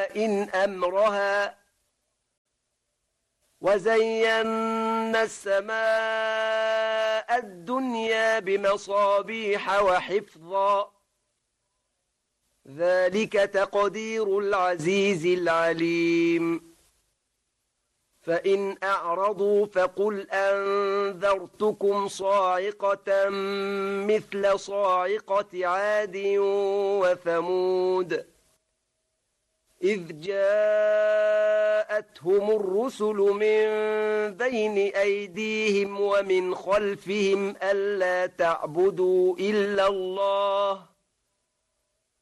أمرها وزينا السماء الدنيا بمصابيح وحفظا ذلك تقدير العزيز العليم فإن أعرضوا فقل أنذرتكم صاعقة مثل صاعقة عاد وثمود إذ جاءتهم الرسل من بين أيديهم ومن خلفهم ألا تعبدوا إلا الله